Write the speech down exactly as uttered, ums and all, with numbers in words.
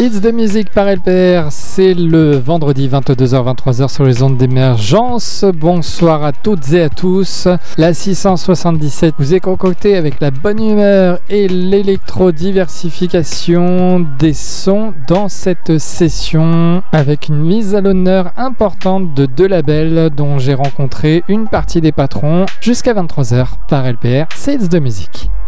It's the Music par L P R, c'est le vendredi vingt-deux heures vingt-trois heures sur les ondes d'émergence. Bonsoir à toutes et à tous. La six cent soixante-dix-sept vous est concoctée avec la bonne humeur et l'électro-diversification des sons dans cette session, avec une mise à l'honneur importante de deux labels dont j'ai rencontré une partie des patrons jusqu'à vingt-trois heures par L P R. C'est It's the Music.